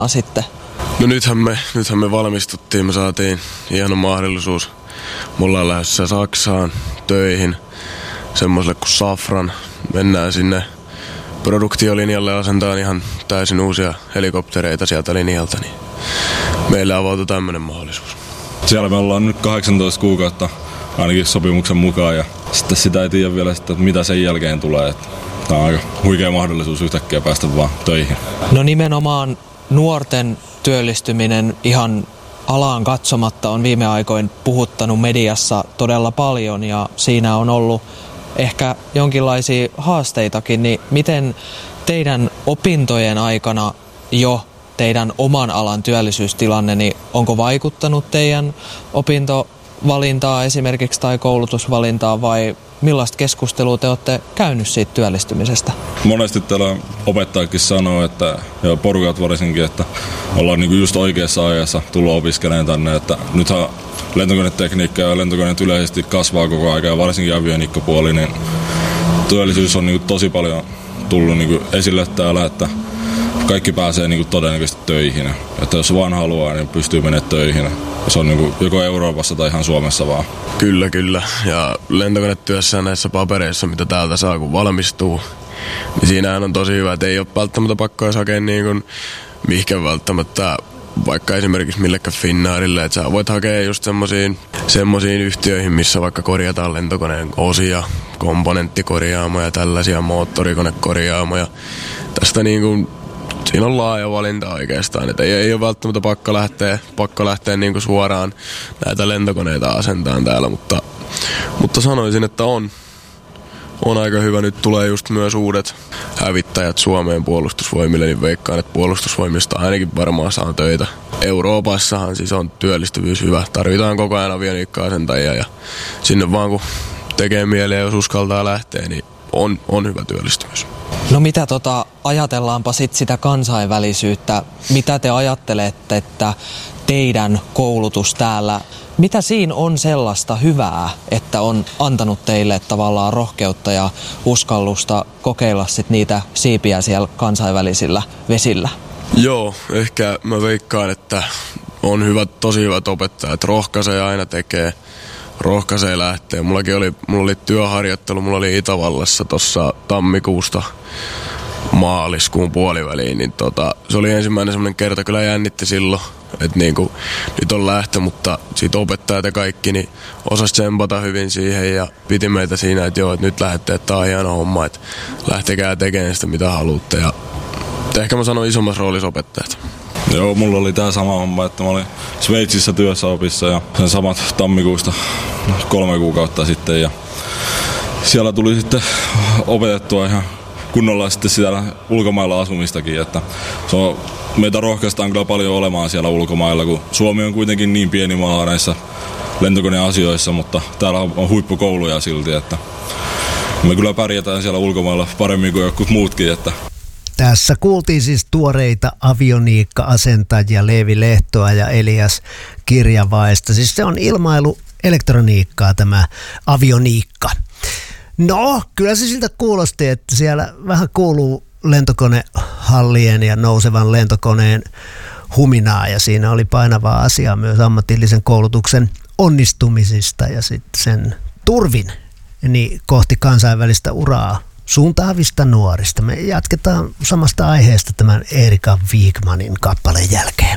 sitten? No nythän me valmistuttiin, me saatiin hieno mahdollisuus. Mulla on lähdössä Saksaan töihin semmoiselle kuin Safran. Mennään sinne produktiolinjalle, asentaan ihan täysin uusia helikoptereita sieltä linjalta, niin meille avautui tämmöinen mahdollisuus. Siellä me ollaan nyt 18 kuukautta ainakin sopimuksen mukaan ja sitten sitä ei tiedä vielä, että mitä sen jälkeen tulee. Tämä on aika huikea mahdollisuus yhtäkkiä päästä vaan töihin. No nimenomaan nuorten työllistyminen ihan alaan katsomatta on viime aikoin puhuttanut mediassa todella paljon ja siinä on ollut ehkä jonkinlaisia haasteitakin, niin miten teidän opintojen aikana jo teidän oman alan työllisyystilanne, niin onko vaikuttanut teidän opintovalintaa esimerkiksi tai koulutusvalintaa vai millaista keskustelua te olette käynyt siitä työllistymisestä? Monesti täällä opettajakin sanoo, että ja porukat varsinkin, että ollaan niinku just oikeassa ajassa tullut opiskelemaan tänne, että nythän lentokonetekniikka ja lentokoneet yleisesti kasvaa koko ajan ja varsinkin avioniikkapuoli, niin työllisyys on niinku tosi paljon tullut niinku esille täällä, että kaikki pääsee niinku todennäköisesti töihin. Että jos vaan haluaa, niin pystyy menemään töihin. Se on niinku joko Euroopassa tai ihan Suomessa vaan. Kyllä. Ja lentokonetyössä näissä papereissa, mitä täältä saa kun valmistuu, niin siinähän on tosi hyvä, että ei ole välttämättä pakko edes hakea niin mihinkä välttämättä vaikka esimerkiksi millekään Finnairille, että sä voit hakea just semmosiin yhtiöihin, missä vaikka korjataan lentokoneen osia, komponenttikorjaamoja, tällaisia moottorikonekorjaamoja. Tästä siinä on laaja valinta oikeastaan, että ei ole välttämättä pakko lähteä suoraan näitä lentokoneita asentaan täällä, mutta sanoisin, että on aika hyvä. Nyt tulee just myös uudet hävittäjät Suomeen puolustusvoimille, niin veikkaan, että puolustusvoimista ainakin varmaan saa töitä. Euroopassahan siis on työllistyvyys hyvä. Tarvitaan koko ajan avioniikka-asentajia ja sinne vaan kun tekee mieliä, jos uskaltaa lähteä, niin on hyvä työllistyvyys. No mitä ajatellaanpa sit sitä kansainvälisyyttä. Mitä te ajattelette, että teidän koulutus täällä, mitä siinä on sellaista hyvää, että on antanut teille tavallaan rohkeutta ja uskallusta kokeilla sit niitä siipiä siellä kansainvälisillä vesillä? Joo, ehkä mä veikkaan, että on tosi hyvät opettajat. Rohkaisee aina rohkaisee lähtee. Mulla oli työharjoittelu, mulla oli Itävallassa tuossa tammikuusta maaliskuun puoliväliin, niin se oli ensimmäinen semmoinen kerta, kyllä jännitti silloin, että nyt on lähtö, mutta siitä opettajat ja kaikki niin osasi tsempata hyvin siihen ja piti meitä siinä, että joo, että nyt lähdette, että tää on hieno homma, että lähtekää tekemään sitä mitä haluatte ja ehkä mä sanon isommassa roolissa opettajat. Joo, mulla oli tää sama homma, että mä olin Sveitsissä työssäopissa ja sen samat tammikuusta 3 kuukautta sitten ja siellä tuli sitten opetettua ihan kunnolla sitten siellä ulkomailla asumistakin, että meitä rohkaistaan kyllä paljon olemaan siellä ulkomailla, kun Suomi on kuitenkin niin pieni maa näissä lentokoneasioissa, mutta täällä on huippukouluja silti, että me kyllä pärjätään siellä ulkomailla paremmin kuin jotkut muutkin, että tässä kuultiin siis tuoreita avioniikka-asentajia Leevi Lehtoa ja Elias Kirjavaista. Siis se on ilmailuelektroniikkaa tämä avioniikka. No, kyllä se siltä kuulosti, että siellä vähän kuuluu lentokonehallien ja nousevan lentokoneen huminaa ja siinä oli painavaa asiaa myös ammatillisen koulutuksen onnistumisista ja sitten sen turvin niin kohti kansainvälistä uraa suuntaavista nuorista. Me jatketaan samasta aiheesta tämän Erika Wigmanin kappaleen jälkeen.